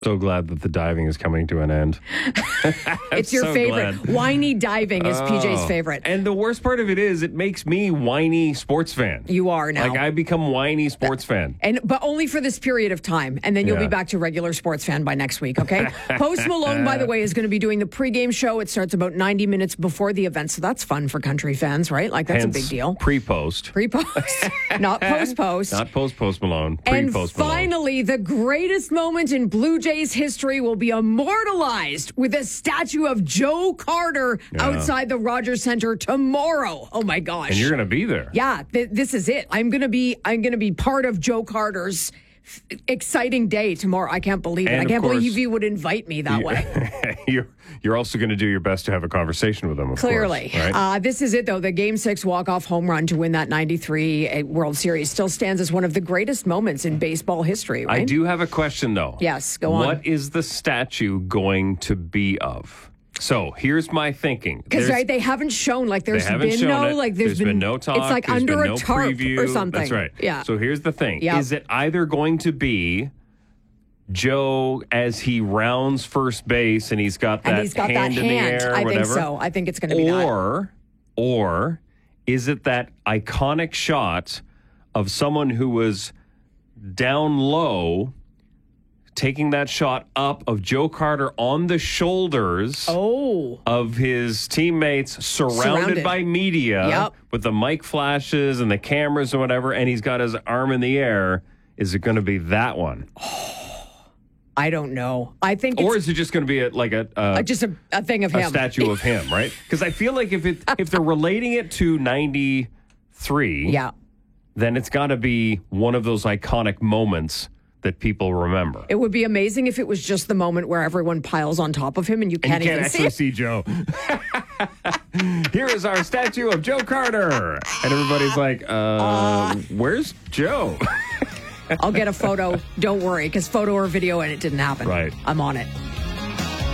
So glad that the diving is coming to an end. It's your so favorite. glad. Whiny diving is PJ's favorite. And the worst part of it is it makes me whiny sports fan. You are now. Like I become whiny sports fan. But only for this period of time. And then you'll be back to regular sports fan by next week, okay? Post Malone, by the way, is going to be doing the pregame show. It starts about 90 minutes before the event. So that's fun for country fans, right? Like that's Hence, a big deal. Pre-post. Pre-post. Not post-post. Not post Malone. And Pre-post Malone. finally, the greatest moment in Blue Jays history will be immortalized with a statue of Joe Carter outside the Rogers Center tomorrow. Oh my gosh! And you're going to be there. Yeah, this is it. I'm going to be part of Joe Carter's exciting day tomorrow. I can't believe it. And I can't of course, believe you would invite me that way. You're also going to do your best to have a conversation with him, of Clearly. course, right? This is it, though. The Game 6 walk-off home run to win that 93 World Series still stands as one of the greatest moments in baseball history, right? I do have a question, though. Yes, go on. What is the statue going to be of? So here's my thinking. Because they haven't shown there's been no talk. It's like there's under been a no tarp preview. or something. That's right. Yeah. So here's the thing. Yep. Is it either going to be Joe as he rounds first base and he's got that hand in the air, I whatever? think so. I think it's going to be that. Or is it that iconic shot of someone who was down low taking that shot up of Joe Carter on the shoulders of his teammates surrounded by media with the mic flashes and the cameras and whatever, and he's got his arm in the air? Is it going to be that one? I don't know. I think or is it just going to be just a thing of him? A statue of him, right? Because I feel like if they're relating it to 93, then it's got to be one of those iconic moments that people remember. It would be amazing if it was just the moment where everyone piles on top of him and you can't even actually see Joe. Here is our statue of Joe Carter. And everybody's like, where's Joe? I'll get a photo. Don't worry, because photo or video and it didn't happen. Right. I'm on it.